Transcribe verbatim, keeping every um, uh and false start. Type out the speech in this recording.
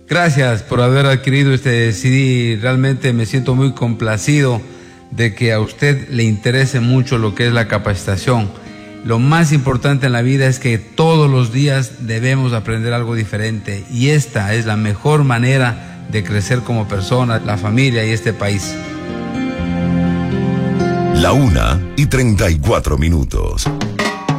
Gracias por haber adquirido este C D. Realmente me siento muy complacido de que a usted le interese mucho lo que es la capacitación. Lo más importante en la vida es que todos los días debemos aprender algo diferente, y esta es la mejor manera de crecer como persona, la familia y este país. La una y treinta y cuatro minutos.